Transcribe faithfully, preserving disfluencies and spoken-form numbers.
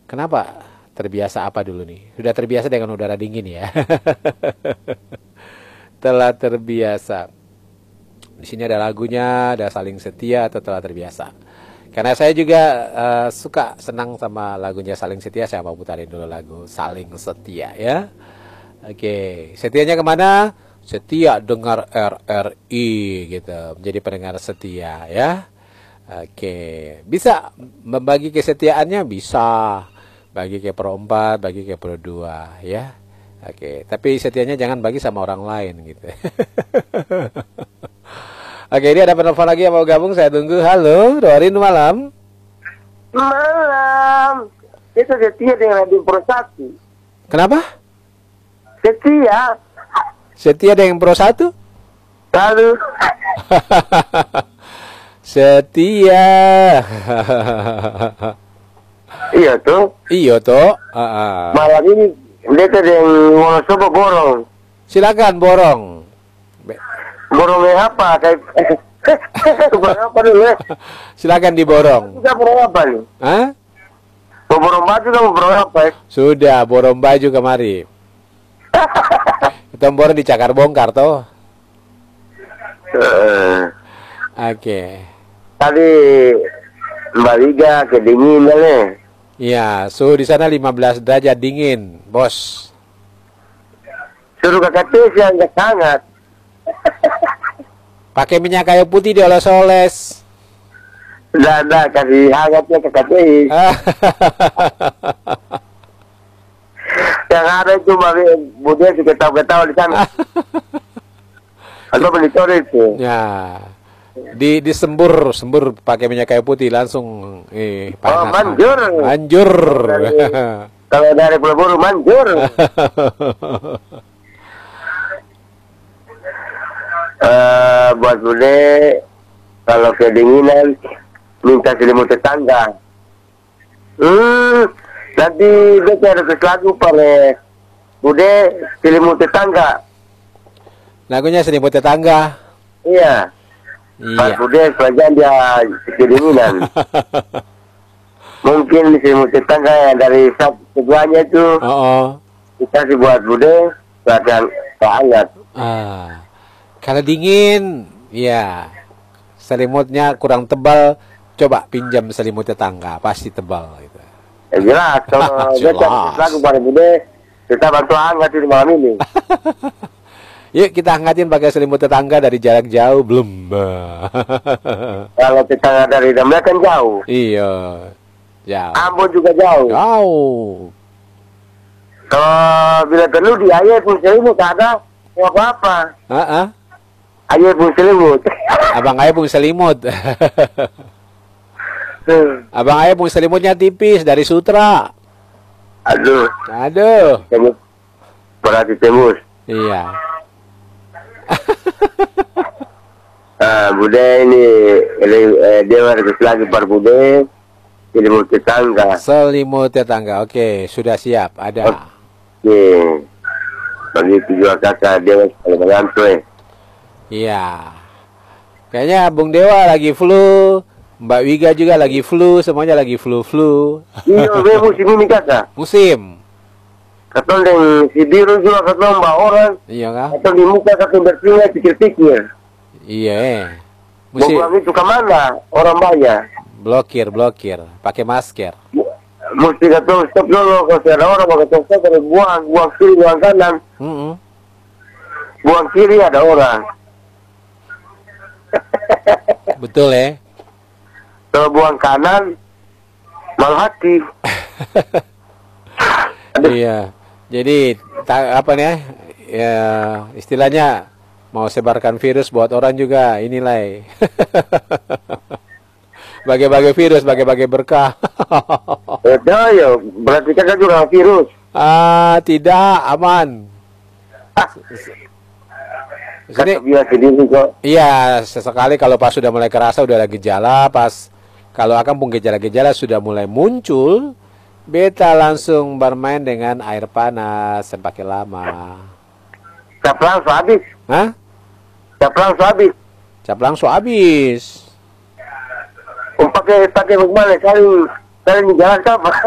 Kenapa? Terbiasa apa dulu nih? Sudah terbiasa dengan udara dingin ya. Telah terbiasa. Di sini ada lagunya, ada Saling Setia atau Telah Terbiasa. Karena saya juga uh, suka senang sama lagunya Saling Setia, saya mau putarin dulu lagu Saling Setia ya. Oke, setianya kemana? Setia dengar R R I gitu, menjadi pendengar setia ya. Oke, bisa membagi kesetiaannya, bisa bagi ke Pro empat, bagi ke Pro dua ya. Oke, tapi setianya jangan bagi sama orang lain gitu. Oke, ini ada penelpon lagi yang mau gabung, saya tunggu. Halo, Dorin, malam. Malam. Itu setia dengan Radio Pro satu. Kenapa? Setia. Setia dengan Pro satu? Lalu. Setia. Iya tuh. Iya toh. Uh, uh. Malam ini beta yang mau coba borong. Silakan borong. Borongnya apa? Kayak borong apa dulu ya? Silakan diborong. Kita borong apa nih? Hah? Mau borong baju kamu borong apa ya? Sudah borong baju kemari. Kita borong di cakar bongkar toh. Uh, Oke. Okay. Tadi Mbak Liga kedinginan nih. Iya, suhu di sana lima belas derajat dingin, bos. Suruh kakak tes yang nggak hangat. Pakai minyak kayu putih dioles-oles. Dah, dah, kasih hangatnya kakak tes. Yang ada itu Mbak Budia juga tahu-tahu di sana. Atau beli sore itu. Ya. Di disembur, sembur pakai minyak kayu putih langsung eh panas. Oh, manjur. Manjur. Kalau dari Pulau Buru manjur. uh, buat Bude, kalau kedinginan minta selimut tetangga. Hmm, nanti beta ada lagu pada Bude selimut tetangga. Lagunya selimut tetangga. Iya. Pak Iya. Bude pelajaran dia kedinginan. Mungkin selimut tetangga yang dari keduanya itu. Oh, oh. Kita sih buat Bude bahkan hangat. Ah. Kalau dingin, ya selimutnya kurang tebal, coba pinjam selimut tetangga, pasti tebal gitu. Ya jelas, kalau Jelas. kita lagu pada Bude, kita bantu hangat di malam ini. Yuk kita hangatin pakai selimut tetangga dari jarak jauh, belum. Kalau tetangga dari Damai kan jauh. Iya, jauh. Ambon juga jauh. Jauh. Kalau bila perlu di ayah pun selimut ada, mau apa-apa. Ah, ah. Ayah pun selimut. Abang ayah pun selimut. Abang ayah pun selimutnya tipis dari sutra. Aduh. Aduh. Tembus. Berarti tembus. Iya. Ah, Bude ini, eh, dia harus lagi bar Bude, selimut tetangga. Selimut tetangga, oke, sudah siap, ada. Oke. Bagi tujuan kakak dia kalau mengantuk. Iya. Kayaknya Bung Dewa lagi flu, Mbak Wiga juga lagi flu, semuanya lagi flu-flu. Iya, be musim ini kakak. Musim. Katong yang si biru juga katong mbak orang. Iya kah? Katong di muka katong bersihnya pikir-pikir. Iya. eh. Mau Musim. buang itu kemana? Orang banyak. Blokir, blokir, pakai masker. Mesti katong stop dulu. Kalau ada orang mau katong stop, harus buang. Buang kiri, buang kanan. Mm-mm. Buang kiri ada orang. Betul ya. Kalau buang kanan, malah hati. Iya. Jadi ta- apa nih ya? Ya, istilahnya mau sebarkan virus buat orang juga inilah. Bagi-bagi virus, bagi-bagi berkah. Eh, dah ya, berarti kan juga virus. Ah, tidak aman. Sini, Kata biasa sendiri kok. iya, sesekali kalau pas sudah mulai kerasa udah ada gejala, pas kalau akan pun gejala-gejala sudah mulai muncul, beta langsung bermain dengan air panas dan pakai lama. Cap langsung habis. Hah? Cap langsung habis. Cap langsung habis. Um, pakai pakai bagaimana? Cari cari jalan apa?